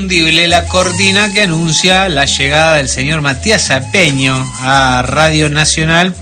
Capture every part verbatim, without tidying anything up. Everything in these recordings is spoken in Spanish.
La cortina que anuncia la llegada del señor Matías Apeño a Radio Nacional,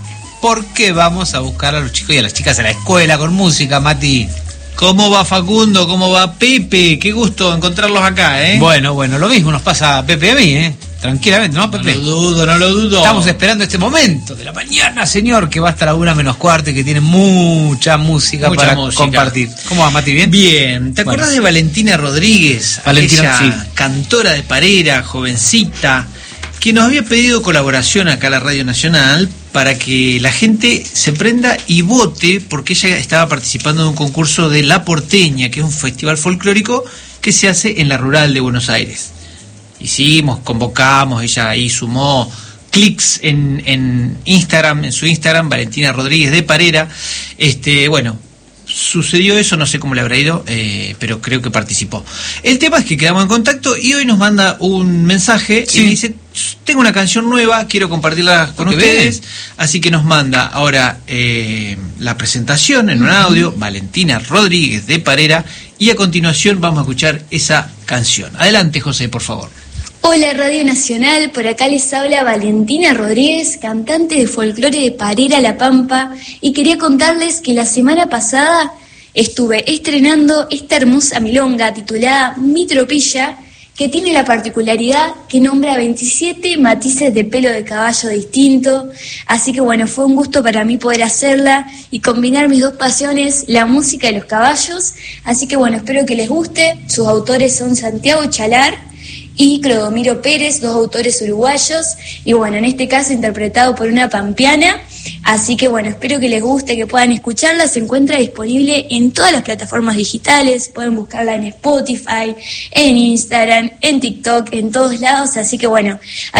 porque vamos a buscar a los chicos y a las chicas a la escuela con música. Mati, ¿cómo va Facundo? ¿Cómo va Pepe? Qué gusto encontrarlos acá, ¿eh? Bueno, bueno, lo mismo nos pasa a Pepe y a mí, ¿eh? Tranquilamente, ¿no, Pepe? No lo dudo, no lo dudo. Estamos esperando este momento de la mañana, señor, que va hasta la una menos cuarto y que tiene mucha música mucha para música. compartir. ¿Cómo va, Mati? ¿Bien? Bien. ¿Te Bueno. acuerdas de Valentina Rodríguez? Valentina, aquella sí. cantora de Parera, jovencita, que nos había pedido colaboración acá a la Radio Nacional para que la gente se prenda y vote, porque ella estaba participando de un concurso de La Porteña, que es un festival folclórico que se hace en la rural de Buenos Aires. Hicimos, convocamos, ella ahí sumó clics en, en Instagram, en su Instagram, Valentina Rodríguez de Parera. Este, bueno, sucedió eso, no sé cómo le habrá ido, eh, pero creo que participó. El tema es que quedamos en contacto y hoy nos manda un mensaje sí. y dice: tengo una canción nueva, quiero compartirla con ustedes. Bien. Así que nos manda ahora eh, la presentación en un audio, Valentina Rodríguez de Parera, y a continuación vamos a escuchar esa canción. Adelante, José, por favor. Hola Radio Nacional, por acá les habla Valentina Rodríguez, cantante de folclore de Parera La Pampa, y quería contarles que la semana pasada estuve estrenando esta hermosa milonga titulada Mi Tropilla, que tiene la particularidad que nombra veintisiete matices de pelo de caballo distinto, así que bueno, fue un gusto para mí poder hacerla y combinar mis dos pasiones, la música y los caballos, así que bueno, espero que les guste. Sus autores son Santiago Chalar y Clodomiro Pérez, dos autores uruguayos, y bueno, en este caso interpretado por una pampeana, así que bueno, espero que les guste, que puedan escucharla. Se encuentra disponible en todas las plataformas digitales, pueden buscarla en Spotify, en Instagram, en TikTok, en todos lados, así que bueno,